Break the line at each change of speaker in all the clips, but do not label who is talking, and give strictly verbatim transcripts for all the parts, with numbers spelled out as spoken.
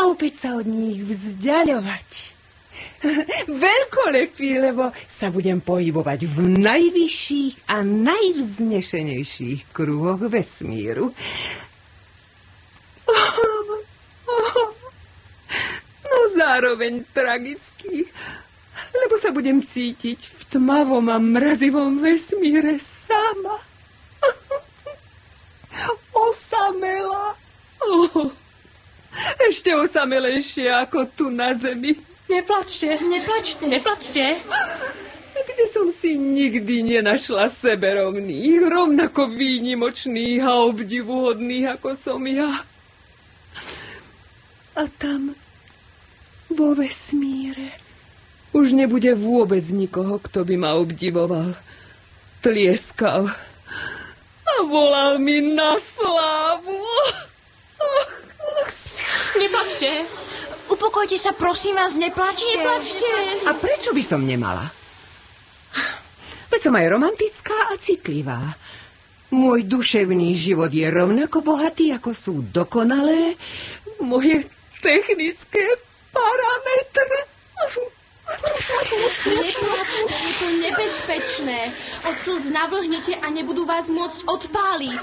opäť sa od nich vzdialovať. Veľkolepý, lebo sa budem pohybovať v najvyšších a najvznešenejších kruhoch vesmíru. No zároveň tragický, lebo sa budem cítiť v tmavom a mrazivom vesmíre sama. Osamela. Oh, ešte osamelejšie ako tu na zemi.
Neplačte, neplačte, neplačte.
Kde som si nikdy nenašla seberovných, rovnako výnimočných a obdivuhodných, ako som ja. A tam, vo vesmíre, už nebude vôbec nikoho, kto by ma obdivoval. Tlieskal a volal mi na slávu.
Neplačte. Upokojte sa, prosím vás, neplačte. Neplačte.
A prečo by som nemala? Veď som aj romantická a citlivá. Môj duševný život je rovnako bohatý, ako sú dokonalé moje technické parametre.
Neplačte, je to nebezpečné. Od slz navrhnete a nebudú vás môcť odpáliť.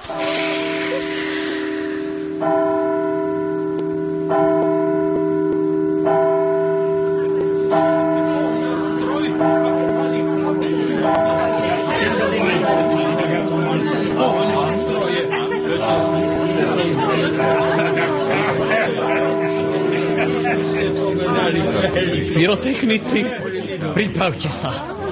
Pyrotechnici, pripravte sa.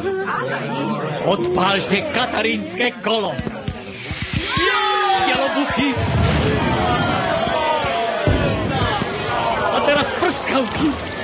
Odpálte katarínske kolo. Delobuchy. A teraz prskavky.